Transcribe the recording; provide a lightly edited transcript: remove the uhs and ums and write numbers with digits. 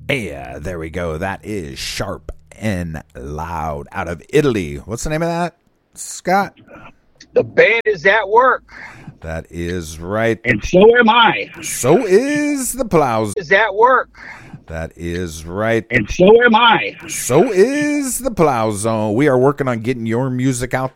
Yeah, there we go. That is Sharp and Loud out of Italy. What's the name of that, Scott? The band is at work. That is right. And so am I. So is the Plows. Is at work. That is right. And so am I. So is the Plow Zone. We are working on getting your music out